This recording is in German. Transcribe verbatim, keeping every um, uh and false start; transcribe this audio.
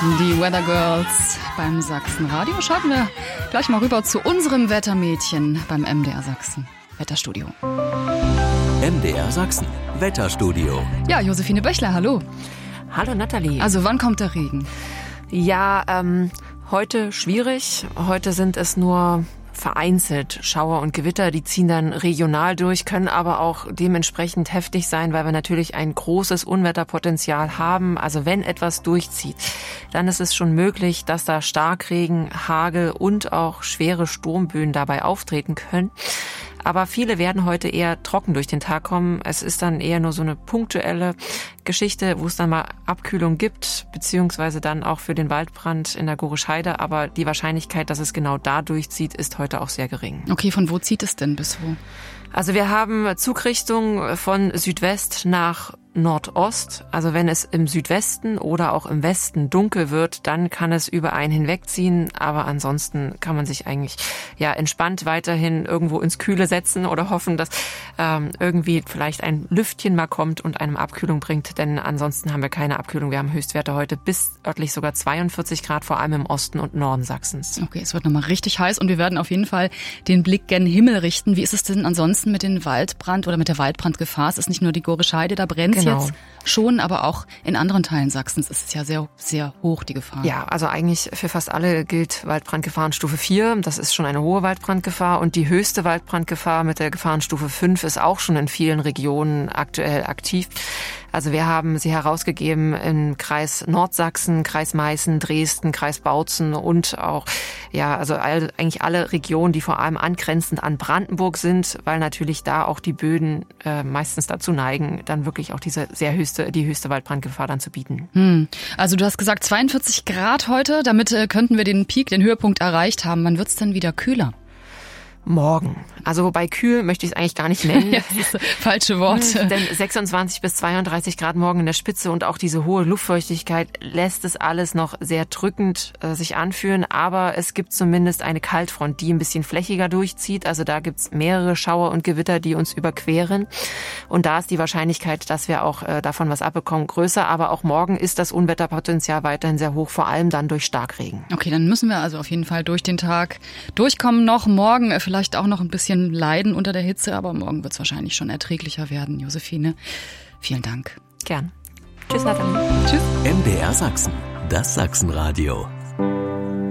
Die Weather Girls beim Sachsenradio. Schalten wir gleich mal rüber zu unserem Wettermädchen beim M D R Sachsen Wetterstudio. M D R Sachsen Wetterstudio. Ja, Josephine Böchler, hallo. Hallo Nathalie. Also wann kommt der Regen? Ja, ähm, heute schwierig. Heute sind es nur vereinzelt Schauer und Gewitter, die ziehen dann regional durch, können aber auch dementsprechend heftig sein, weil wir natürlich ein großes Unwetterpotenzial haben. Also wenn etwas durchzieht, dann ist es schon möglich, dass da Starkregen, Hagel und auch schwere Sturmböen dabei auftreten können. Aber viele werden heute eher trocken durch den Tag kommen. Es ist dann eher nur so eine punktuelle Geschichte, wo es dann mal Abkühlung gibt, beziehungsweise dann auch für den Waldbrand in der Gorisch-Heide. Aber die Wahrscheinlichkeit, dass es genau da durchzieht, ist heute auch sehr gering. Okay, von wo zieht es denn bis wo? Also wir haben Zugrichtung von Südwest nach Nordost. Also wenn es im Südwesten oder auch im Westen dunkel wird, dann kann es über einen hinwegziehen. Aber ansonsten kann man sich eigentlich ja entspannt weiterhin irgendwo ins Kühle setzen oder hoffen, dass ähm, irgendwie vielleicht ein Lüftchen mal kommt und einem Abkühlung bringt. Denn ansonsten haben wir keine Abkühlung. Wir haben Höchstwerte heute bis örtlich sogar zweiundvierzig Grad, vor allem im Osten und Norden Sachsens. Okay, es wird nochmal richtig heiß und wir werden auf jeden Fall den Blick gen Himmel richten. Wie ist es denn ansonsten mit den Waldbrand oder mit der Waldbrandgefahr? Es ist nicht nur die Gorisch-Heide, da brennt Genau. Jetzt schon, aber auch in anderen Teilen Sachsens ist es ja sehr, sehr hoch, die Gefahr. Ja, also eigentlich für fast alle gilt Waldbrandgefahrenstufe vier. Das ist schon eine hohe Waldbrandgefahr. Und die höchste Waldbrandgefahr mit der Gefahrenstufe fünf ist auch schon in vielen Regionen aktuell aktiv. Also wir haben sie herausgegeben im Kreis Nordsachsen, Kreis Meißen, Dresden, Kreis Bautzen und auch, ja, also all, eigentlich alle Regionen, die vor allem angrenzend an Brandenburg sind, weil natürlich da auch die Böden äh, meistens dazu neigen, dann wirklich auch diese sehr höchste, die höchste Waldbrandgefahr dann zu bieten. Hm. Also du hast gesagt zweiundvierzig Grad heute, damit äh, könnten wir den Peak, den Höhepunkt erreicht haben. Wann wird's denn wieder kühler? Morgen. Also wobei kühl möchte ich es eigentlich gar nicht nennen. Ja, das ist falsche Worte. Denn sechsundzwanzig bis zweiunddreißig Grad morgen in der Spitze und auch diese hohe Luftfeuchtigkeit lässt es alles noch sehr drückend äh, sich anfühlen. Aber es gibt zumindest eine Kaltfront, die ein bisschen flächiger durchzieht. Also da gibt's mehrere Schauer und Gewitter, die uns überqueren. Und da ist die Wahrscheinlichkeit, dass wir auch äh, davon was abbekommen, größer. Aber auch morgen ist das Unwetterpotenzial weiterhin sehr hoch, vor allem dann durch Starkregen. Okay, dann müssen wir also auf jeden Fall durch den Tag durchkommen noch. Morgen äh, vielleicht auch noch ein bisschen leiden unter der Hitze, aber morgen wird es wahrscheinlich schon erträglicher werden. Josephine, vielen Dank. Gern. Tschüss, Nathalie. Tschüss. M D R Sachsen, das Sachsenradio.